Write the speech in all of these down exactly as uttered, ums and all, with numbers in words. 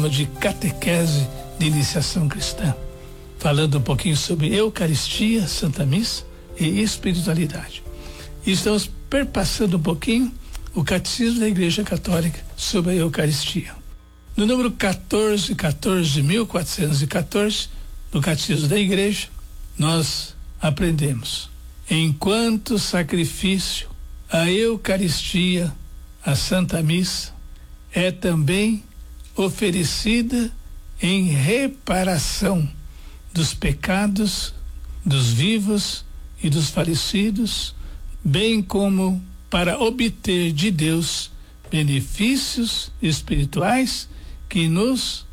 de catequese de iniciação cristã, falando um pouquinho sobre Eucaristia, Santa Missa e espiritualidade. E estamos perpassando um pouquinho o Catecismo da Igreja Católica sobre a Eucaristia. No número quatorze, quatorze de mil quatrocentos e quatorze, do Catecismo da Igreja, nós aprendemos: enquanto sacrifício, a Eucaristia, a Santa Missa, é também oferecida em reparação dos pecados dos vivos e dos falecidos, bem como para obter de Deus benefícios espirituais que nos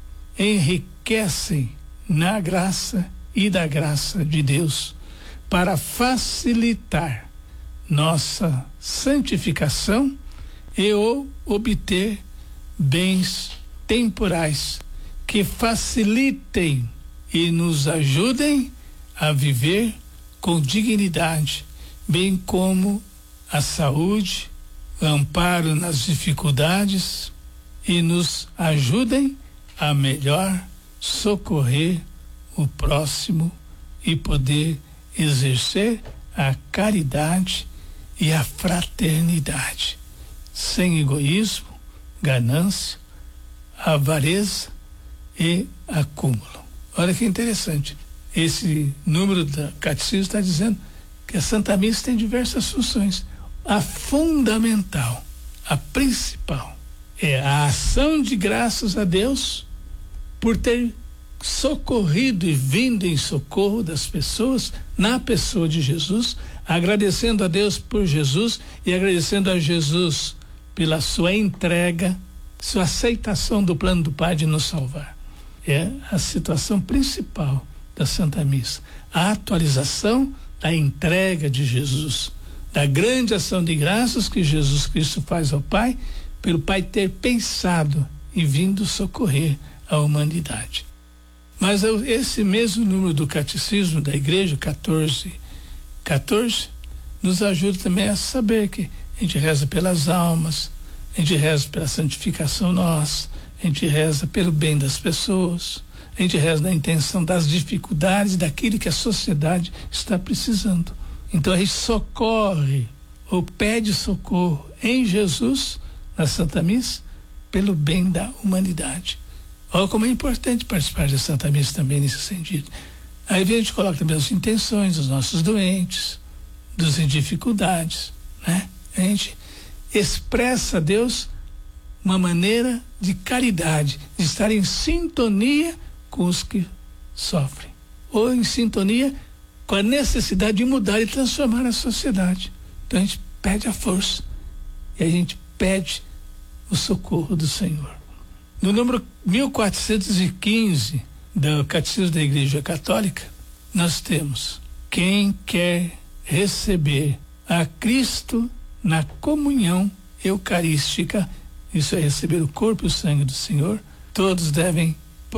enriquecem na graça e da graça de Deus, para facilitar nossa santificação e ou obter bens temporais que facilitem e nos ajudem a viver com dignidade, bem como a saúde, o amparo nas dificuldades e nos ajudem a melhor socorrer o próximo e poder exercer a caridade e a fraternidade, sem egoísmo, ganância, avareza e acúmulo. Olha que interessante. Esse número da Catecismo está dizendo que a Santa Missa tem diversas funções. A fundamental, a principal, é a ação de graças a Deus por ter socorrido e vindo em socorro das pessoas na pessoa de Jesus, agradecendo a Deus por Jesus e agradecendo a Jesus pela sua entrega, sua aceitação do plano do Pai de nos salvar. É a situação principal da Santa Missa, a atualização da entrega de Jesus, da grande ação de graças que Jesus Cristo faz ao Pai, pelo Pai ter pensado e vindo socorrer a humanidade. Mas esse mesmo número do Catecismo da Igreja, quatorze, quatorze, nos ajuda também a saber que a gente reza pelas almas, a gente reza pela santificação nossa, a gente reza pelo bem das pessoas, a gente reza na intenção das dificuldades, daquilo que a sociedade está precisando. Então a gente socorre ou pede socorro em Jesus, na Santa Missa, pelo bem da humanidade. Olha como é importante participar da Santa Missa também nesse sentido. Aí a gente coloca também as intenções dos nossos doentes, dos em dificuldades, né? A gente expressa a Deus uma maneira de caridade, de estar em sintonia com os que sofrem, ou em sintonia com a necessidade de mudar e transformar a sociedade. Então a gente pede a força e a gente pede o socorro do Senhor. No número mil quatrocentos e quinze do Catecismo da Igreja Católica, nós temos: quem quer receber a Cristo na comunhão eucarística, isso é receber o corpo e o sangue do Senhor, todos devem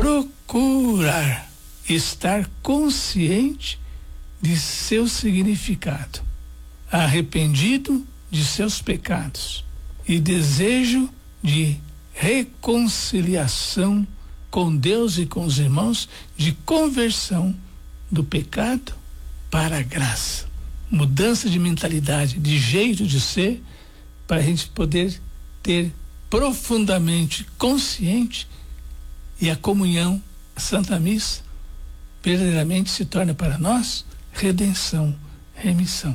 procurar estar consciente de seu significado, arrependido de seus pecados e desejo de reconciliação com Deus e com os irmãos, de conversão do pecado para a graça, mudança de mentalidade, de jeito de ser, para a gente poder ter profundamente consciente, e a comunhão, a Santa Missa, verdadeiramente se torna para nós redenção, remissão.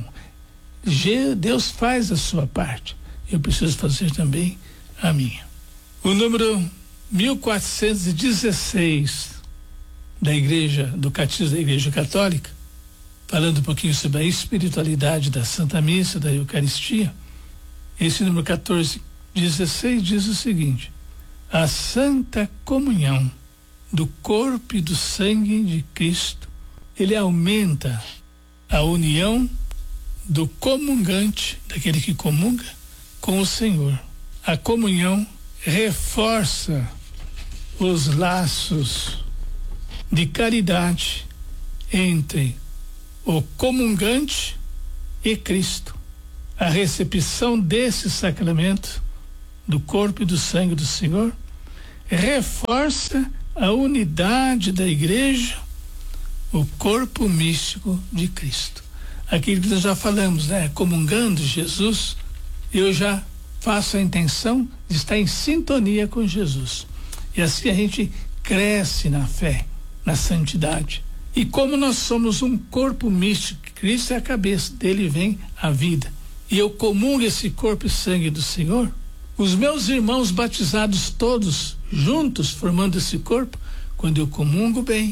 Deus faz a sua parte, eu preciso fazer também a minha. O número mil quatrocentos e dezesseis da Igreja, do Catecismo da Igreja Católica, falando um pouquinho sobre a espiritualidade da Santa Missa, da Eucaristia, esse número quatorze, dezesseis diz o seguinte: a Santa Comunhão do corpo e do sangue de Cristo, ele aumenta a união do comungante, daquele que comunga, com o Senhor. A comunhão reforça os laços de caridade entre o comungante e Cristo. A recepção desse sacramento do corpo e do sangue do Senhor reforça a unidade da igreja, o corpo místico de Cristo. Aquilo que nós já falamos, né? Comungando Jesus, eu já faço a intenção de estar em sintonia com Jesus. E assim a gente cresce na fé, na santidade. E como nós somos um corpo místico, Cristo é a cabeça, dele vem a vida. E eu comungo esse corpo e sangue do Senhor, os meus irmãos batizados todos juntos, formando esse corpo, quando eu comungo bem,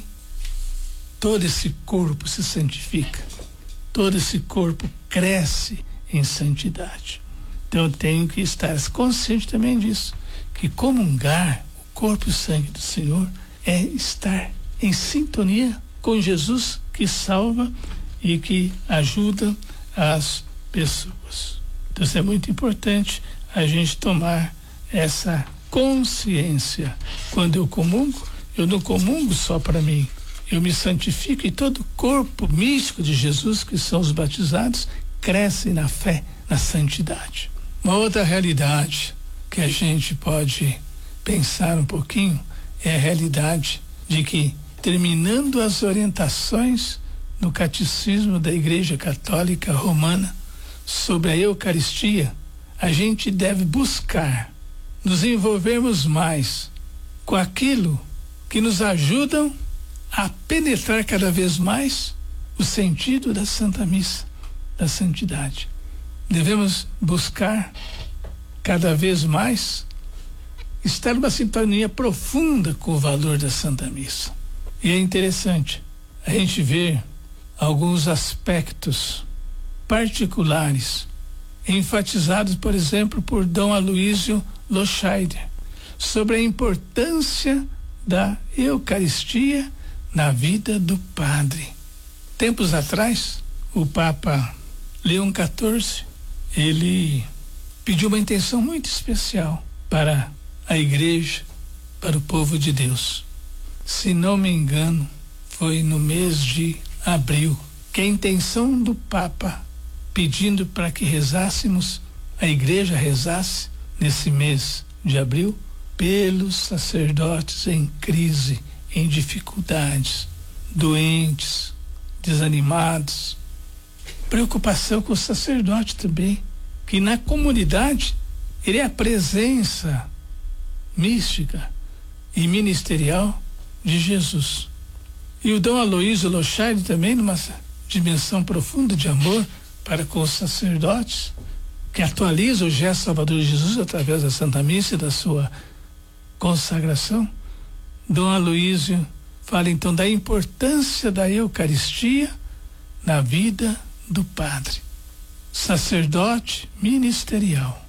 todo esse corpo se santifica, todo esse corpo cresce em santidade. Então eu tenho que estar consciente também disso, que comungar o corpo e sangue do Senhor é estar em sintonia com Jesus, que salva e que ajuda as pessoas. Então isso é muito importante a gente tomar essa consciência. Quando eu comungo, eu não comungo só para mim, eu me santifico e todo o corpo místico de Jesus, que são os batizados, cresce na fé, na santidade. Uma outra realidade que a gente pode pensar um pouquinho é a realidade de que, terminando as orientações no Catecismo da Igreja Católica Romana sobre a Eucaristia, a gente deve buscar nos envolvermos mais com aquilo que nos ajudam a penetrar cada vez mais o sentido da Santa Missa, da santidade. Devemos buscar cada vez mais estar numa sintonia profunda com o valor da Santa Missa. E é interessante a gente ver alguns aspectos particulares enfatizados, por exemplo, por Dom Aloísio Loscheider, sobre a importância da Eucaristia na vida do padre. Tempos atrás, o Papa Leão quatorze, ele pediu uma intenção muito especial para a igreja, para o povo de Deus. Se não me engano, foi no mês de abril, que a intenção do Papa pedindo para que rezássemos, a igreja rezasse nesse mês de abril, pelos sacerdotes em crise, em dificuldades, doentes, desanimados. Preocupação com o sacerdote também, que na comunidade ele é a presença mística e ministerial de Jesus. E o Dom Aloísio Loscheider também, numa dimensão profunda de amor para com os sacerdotes, que atualiza o gesto salvador de Jesus através da Santa Missa e da sua consagração. Dom Aloísio fala então da importância da Eucaristia na vida do padre, sacerdote ministerial,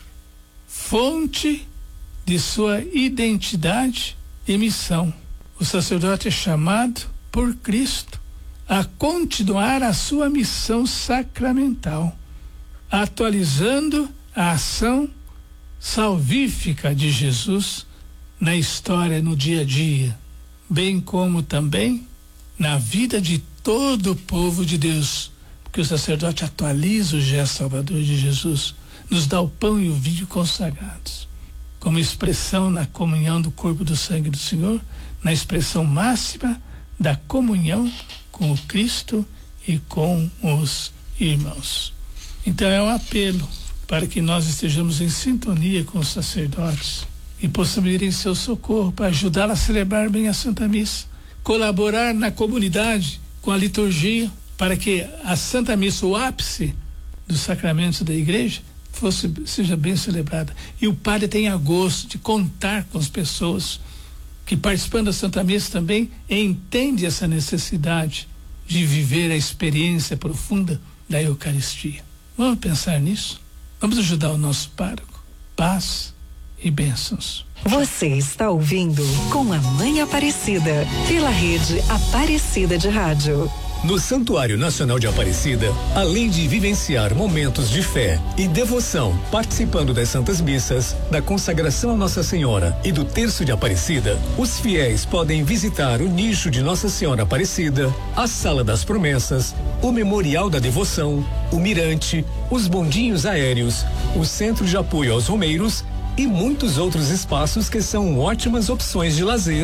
fonte de sua identidade e missão. O sacerdote é chamado por Cristo a continuar a sua missão sacramental, atualizando a ação salvífica de Jesus na história, no dia a dia, bem como também na vida de todo o povo de Deus, porque o sacerdote atualiza o gesto salvador de Jesus, nos dá o pão e o vinho consagrados, como expressão na comunhão do corpo e do sangue do Senhor, na expressão máxima da comunhão com o Cristo e com os irmãos. Então é um apelo para que nós estejamos em sintonia com os sacerdotes e possamos ir em seu socorro para ajudá-la a celebrar bem a Santa Missa, colaborar na comunidade com a liturgia para que a Santa Missa, o ápice dos sacramentos da igreja, fosse, seja bem celebrada. E o padre tenha gosto de contar com as pessoas que, participando da Santa Missa, também entende essa necessidade de viver a experiência profunda da Eucaristia. Vamos pensar nisso? Vamos ajudar o nosso pároco. Paz e bênçãos. Você está ouvindo Com a Mãe Aparecida, pela rede Aparecida de Rádio. No Santuário Nacional de Aparecida, além de vivenciar momentos de fé e devoção, participando das Santas Missas, da consagração a Nossa Senhora e do Terço de Aparecida, os fiéis podem visitar o nicho de Nossa Senhora Aparecida, a Sala das Promessas, o Memorial da Devoção, o Mirante, os bondinhos aéreos, o Centro de Apoio aos Romeiros e muitos outros espaços que são ótimas opções de lazer